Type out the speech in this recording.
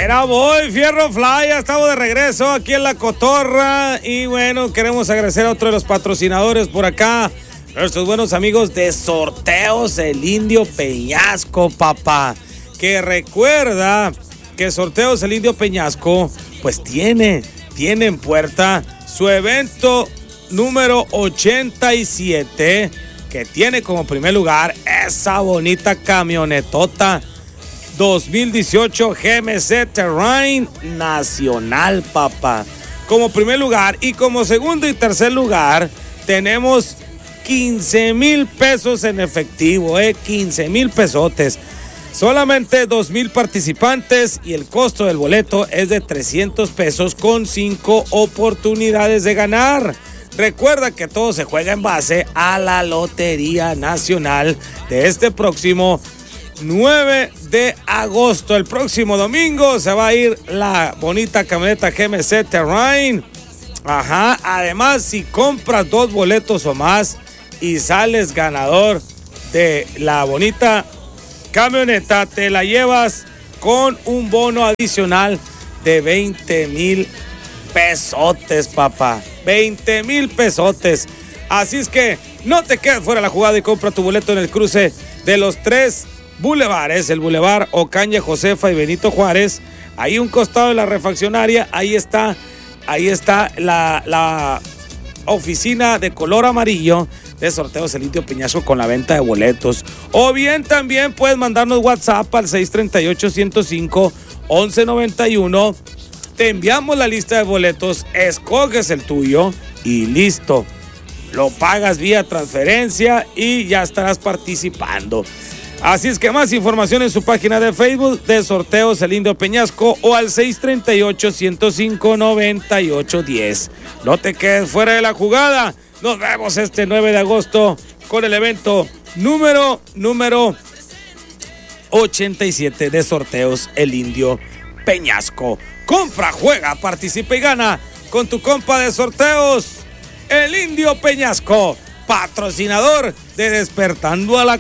Era voy, Fierro Fly, ya estamos de regreso aquí en La Cotorra. Y bueno, queremos agradecer a otro de los patrocinadores por acá, nuestros buenos amigos de Sorteos El Indio Peñasco, papá. Que recuerda que Sorteos El Indio Peñasco, pues tiene en puerta su evento número 87, que tiene como primer lugar esa bonita camionetota 2018 GMC Terrain Nacional, papá. Como primer lugar, y como segundo y tercer lugar tenemos 15,000 pesos en efectivo, 15,000 pesotes. Solamente 2,000 participantes y el costo del boleto es de 300 pesos con 5 oportunidades de ganar. Recuerda que todo se juega en base a la Lotería Nacional de este próximo 9 de agosto. El próximo domingo se va a ir la bonita camioneta GMC Terrain. Ajá, además si compras 2 boletos o más y sales ganador de la bonita camioneta, te la llevas con un bono adicional de 20,000 pesotes, papá. 20,000 pesotes. Así es que no te quedes fuera de la jugada y compra tu boleto en el cruce de los 3 bulevares, el Boulevard Ocaña, Josefa y Benito Juárez. Ahí un costado de la refaccionaria, ahí está la oficina de color amarillo de Sorteos El Indio Peñasco con la venta de boletos. O bien también puedes mandarnos WhatsApp al 638-105-1191. Te enviamos la lista de boletos, escoges el tuyo y listo. Lo pagas vía transferencia y ya estarás participando. Así es que más información en su página de Facebook de Sorteos El Indio Peñasco o al 638-105-9810. No te quedes fuera de la jugada. Nos vemos este 9 de agosto con el evento número 87 de Sorteos El Indio Peñasco. Compra, juega, participa y gana con tu compa de Sorteos El Indio Peñasco, patrocinador de Despertando a la